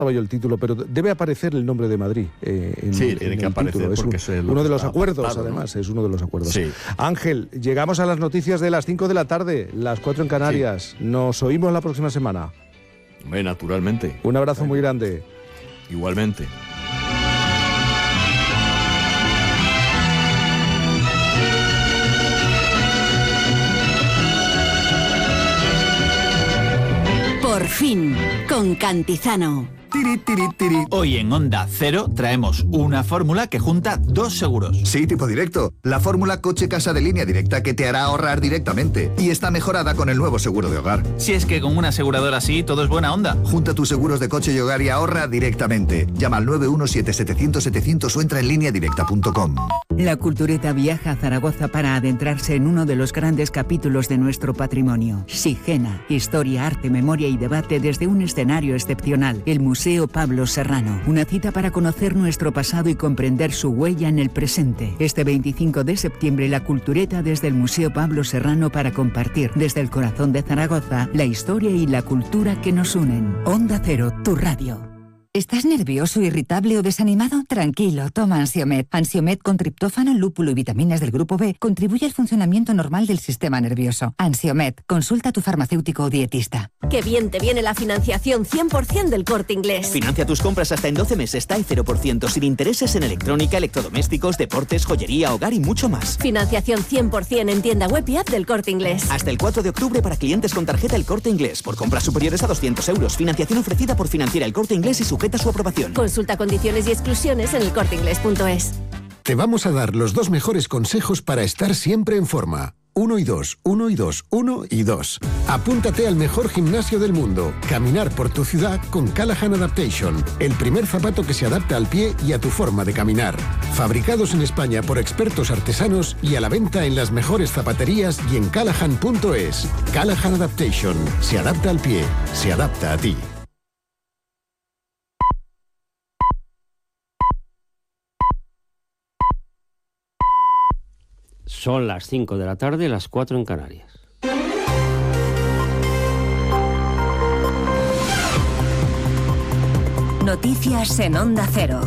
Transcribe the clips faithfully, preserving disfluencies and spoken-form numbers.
yo el título, pero debe aparecer el nombre de Madrid eh, en, sí, en tiene el que aparecer título. Es, porque un, es el, uno de los pactado, acuerdos, además, ¿no? Es uno de los acuerdos. Sí. Ángel, llegamos a las noticias de las cinco de la tarde, las cuatro en Canarias. Sí. Nos oímos la próxima semana. Hombre, naturalmente. Un abrazo muy grande. Igualmente. Por fin, con Cantizano. Tiri, tiri, tiri. Hoy en Onda Cero traemos una fórmula que junta dos seguros. Sí, tipo directo. La fórmula coche-casa de Línea Directa que te hará ahorrar directamente. Y está mejorada con el nuevo seguro de hogar. Si es que con una aseguradora así todo es buena onda. Junta tus seguros de coche y hogar y ahorra directamente. Llama al nueve uno siete setecientos setecientos o entra en línea directa punto com. La Cultureta viaja a Zaragoza para adentrarse en uno de los grandes capítulos de nuestro patrimonio. Sigena, historia, arte, memoria y debate desde un escenario excepcional. El Museo Museo Pablo Serrano. Una cita para conocer nuestro pasado y comprender su huella en el presente. Este veinticinco de septiembre, la Cultureta desde el Museo Pablo Serrano para compartir desde el corazón de Zaragoza la historia y la cultura que nos unen. Onda Cero, tu radio. ¿Estás nervioso, irritable o desanimado? Tranquilo, toma Ansiomed. Ansiomed con triptófano, lúpulo y vitaminas del grupo B contribuye al funcionamiento normal del sistema nervioso. Ansiomed, consulta a tu farmacéutico o dietista. ¡Qué bien te viene la financiación cien por ciento del Corte Inglés! Financia tus compras hasta en doce meses, TAE cero por ciento, sin intereses en electrónica, electrodomésticos, deportes, joyería, hogar y mucho más. Financiación cien por ciento en tienda web y app del Corte Inglés. Hasta el cuatro de octubre para clientes con tarjeta El Corte Inglés. Por compras superiores a doscientos euros. Financiación ofrecida por Financiera El Corte Inglés y su sujeta a su aprobación. Consulta condiciones y exclusiones en el corte inglés punto es. Te vamos a dar los dos mejores consejos para estar siempre en forma. Uno y dos, uno y dos, uno y dos. Apúntate al mejor gimnasio del mundo. Caminar por tu ciudad con Callahan Adaptation. El primer zapato que se adapta al pie y a tu forma de caminar. Fabricados en España por expertos artesanos y a la venta en las mejores zapaterías y en callahan punto es. Callahan Adaptation. Se adapta al pie. Se adapta a ti. Son las cinco de la tarde, las cuatro en Canarias. Noticias en Onda Cero.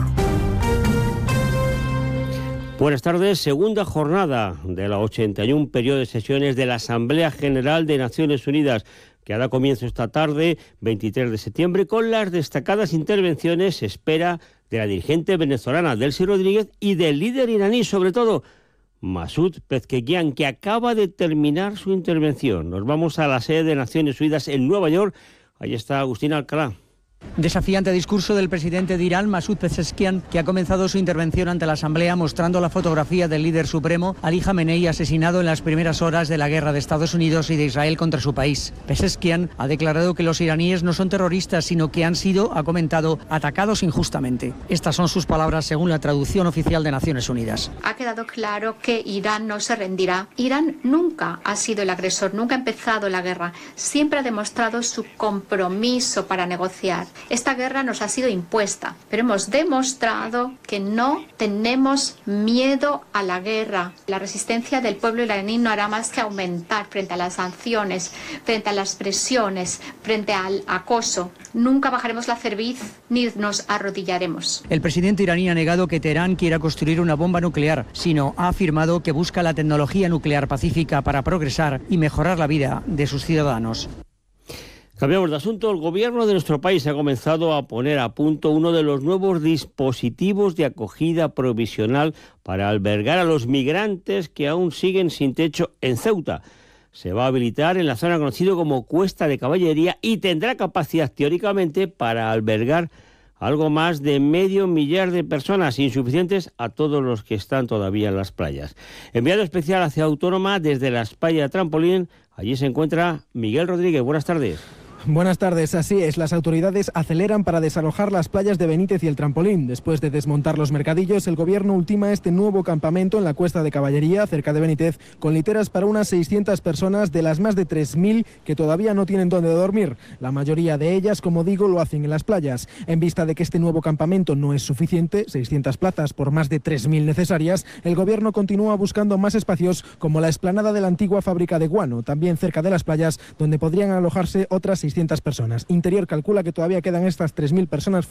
Buenas tardes. Segunda jornada de la ochenta y uno periodo de sesiones de la Asamblea General de Naciones Unidas, que hará comienzo esta tarde, veintitrés de septiembre, con las destacadas intervenciones, se espera, de la dirigente venezolana Delcy Rodríguez y del líder iraní, sobre todo, Masoud Pezeshkian, que acaba de terminar su intervención. Nos vamos a la sede de Naciones Unidas en Nueva York. Ahí está Agustín Alcalá. Desafiante discurso del presidente de Irán, Masoud Pezeshkian, que ha comenzado su intervención ante la Asamblea mostrando la fotografía del líder supremo, Ali Jamenei, asesinado en las primeras horas de la guerra de Estados Unidos y de Israel contra su país. Pezeshkian ha declarado que los iraníes no son terroristas, sino que han sido, ha comentado, atacados injustamente. Estas son sus palabras según la traducción oficial de Naciones Unidas. Ha quedado claro que Irán no se rendirá. Irán nunca ha sido el agresor, nunca ha empezado la guerra. Siempre ha demostrado su compromiso para negociar. Esta guerra nos ha sido impuesta, pero hemos demostrado que no tenemos miedo a la guerra. La resistencia del pueblo iraní no hará más que aumentar frente a las sanciones, frente a las presiones, frente al acoso. Nunca bajaremos la cerviz ni nos arrodillaremos. El presidente iraní ha negado que Teherán quiera construir una bomba nuclear, sino ha afirmado que busca la tecnología nuclear pacífica para progresar y mejorar la vida de sus ciudadanos. Cambiamos de asunto. El gobierno de nuestro país ha comenzado a poner a punto uno de los nuevos dispositivos de acogida provisional para albergar a los migrantes que aún siguen sin techo en Ceuta. Se va a habilitar en la zona conocida como Cuesta de Caballería y tendrá capacidad teóricamente para albergar algo más de medio millar de personas, insuficientes a todos los que están todavía en las playas. Enviado especial a Ciudad Autónoma desde la Playa Trampolín, allí se encuentra Miguel Rodríguez. Buenas tardes. Buenas tardes, así es, las autoridades aceleran para desalojar las playas de Benítez y el Trampolín. Después de desmontar los mercadillos, el gobierno ultima este nuevo campamento en la Cuesta de Caballería, cerca de Benítez, con literas para unas seiscientas personas de las más de tres mil que todavía no tienen dónde dormir. La mayoría de ellas, como digo, lo hacen en las playas. En vista de que este nuevo campamento no es suficiente, seiscientas plazas por más de tres mil necesarias, el gobierno continúa buscando más espacios como la explanada de la antigua fábrica de guano, también cerca de las playas, donde podrían alojarse otras seiscientas personas. Interior calcula que todavía quedan estas tres mil personas